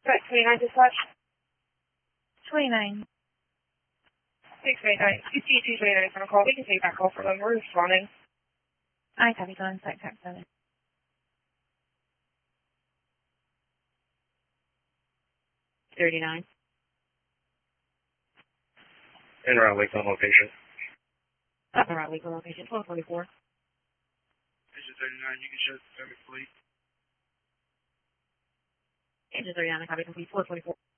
Right, 29 dispatch. 29. 689. CT 29 is going to call. We can take that call for them. We're responding. I copy, go on site, tax 7. 39. En route, Lakeland location. Up around Lakeland location, 1244. Engine 39, you can shut the traffic fleet. Engine 39, copy complete, 424.